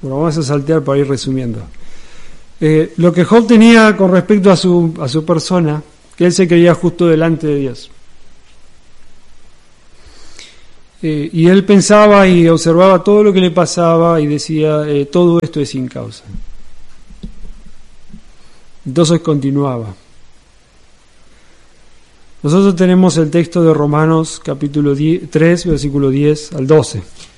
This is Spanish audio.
Bueno, vamos a saltear para ir resumiendo. Lo que Job tenía con respecto a su persona, que él se creía justo delante de Dios. Y él pensaba y observaba todo lo que le pasaba y decía, todo esto es sin causa. Entonces continuaba. Nosotros tenemos el texto de Romanos capítulo 3, versículo 10 al 12.